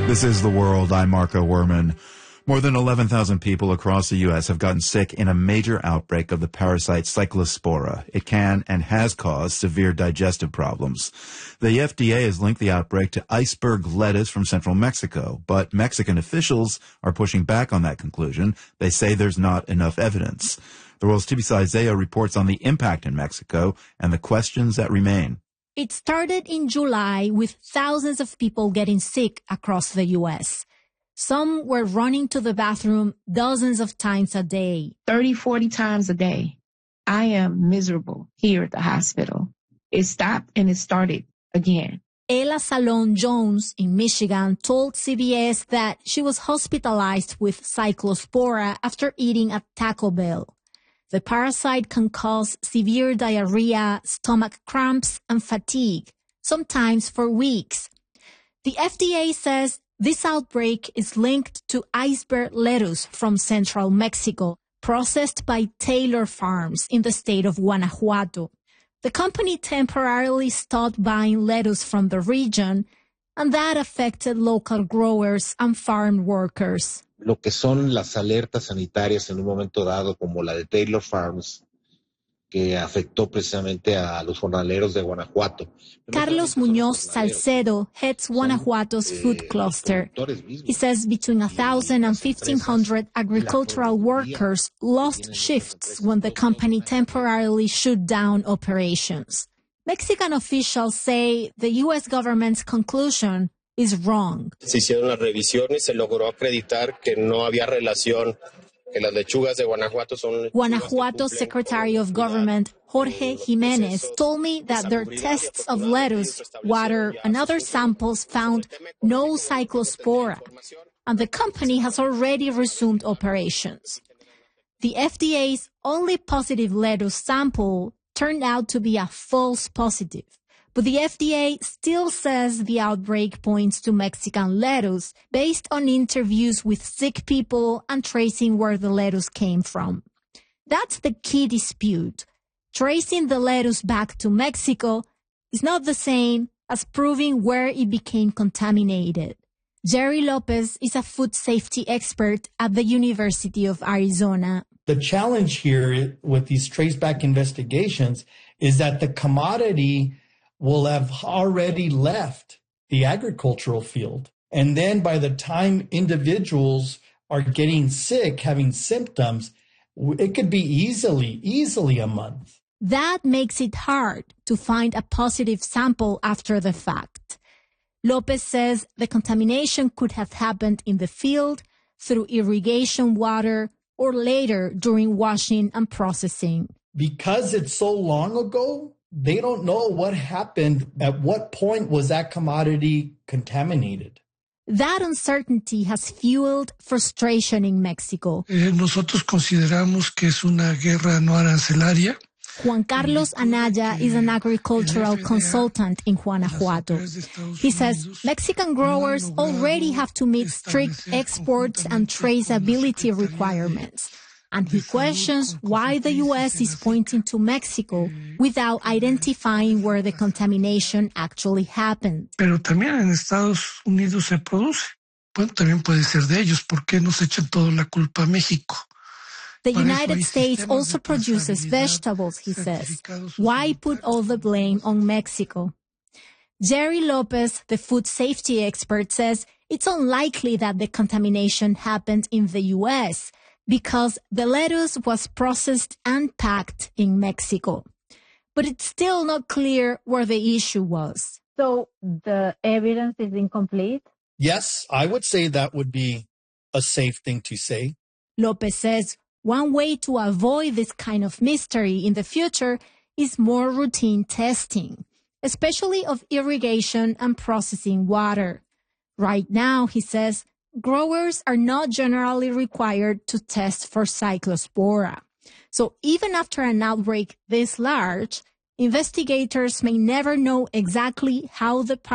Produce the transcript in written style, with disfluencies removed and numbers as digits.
This is The World. I'm Marco Werman. More than 11,000 people across the U.S. have gotten sick in a major outbreak of the parasite Cyclospora. It can and has caused severe digestive problems. The FDA has linked the outbreak to iceberg lettuce from central Mexico, but Mexican officials are pushing back on that conclusion. They say there's not enough evidence. The World's Tibisay Zeo reports on the impact in Mexico and the questions that remain. It started in July with thousands of people getting sick across the U.S. Some were running to the bathroom dozens of times a day. 30, 40 times a day. I am miserable here at the hospital. It stopped and it started again. Ella Salon Jones in Michigan told CBS that she was hospitalized with Cyclospora after eating at Taco Bell. The parasite can cause severe diarrhea, stomach cramps, and fatigue, sometimes for weeks. The FDA says this outbreak is linked to iceberg lettuce from central Mexico, processed by Taylor Farms in the state of Guanajuato. The company temporarily stopped buying lettuce from the region, and that affected local growers and farm workers. Lo que son las alertas sanitarias en un momento dado, como la de Taylor Farms, que afectó precisamente a los jornaleros de Guanajuato. Carlos Muñoz Salcedo heads Guanajuato's food cluster. He says between 1,000 and 1,500 agricultural workers lost shifts when the company temporarily shut down operations. Mexican officials say the U.S. government's conclusion is wrong. Se hicieron las revisiones, se logró acreditar que no había relación, que las lechugas de Guanajuato son... Guanajuato's Secretary of Government, Jorge Jimenez, told me that their tests of lettuce, water, and other samples found no Cyclospora, and the company has already resumed operations. The FDA's only positive lettuce sample turned out to be a false positive. But the FDA still says the outbreak points to Mexican lettuce based on interviews with sick people and tracing where the lettuce came from. That's the key dispute. Tracing the lettuce back to Mexico is not the same as proving where it became contaminated. Jerry Lopez is a food safety expert at the University of Arizona. The challenge here with these traceback investigations is that the commodity will have already left the agricultural field. And then by the time individuals are getting sick, having symptoms, it could be easily a month. That makes it hard to find a positive sample after the fact. Lopez says the contamination could have happened in the field, through irrigation water, or later during washing and processing. Because it's so long ago, they don't know what happened, at what point was that commodity contaminated. That uncertainty has fueled frustration in Mexico. Nosotros consideramos que es una guerra no arancelaria. Juan Carlos Anaya is an agricultural consultant in Guanajuato. He says Mexican growers already have to meet strict exports and traceability requirements. And he questions why the U.S. is pointing to Mexico without identifying where the contamination actually happened. Pero también en Estados Unidos se produce. Bueno, también puede ser de ellos. ¿Por qué nos echan toda la culpa a México? The United States also produces vegetables, he says. Why put all the blame on Mexico? Jerry Lopez, the food safety expert, says it's unlikely that the contamination happened in the U.S., because the lettuce was processed and packed in Mexico. But it's still not clear where the issue was. So the evidence is incomplete? Yes, I would say that would be a safe thing to say. Lopez says one way to avoid this kind of mystery in the future is more routine testing, especially of irrigation and processing water. Right now, he says, growers are not generally required to test for Cyclospora. So even after an outbreak this large, investigators may never know exactly how the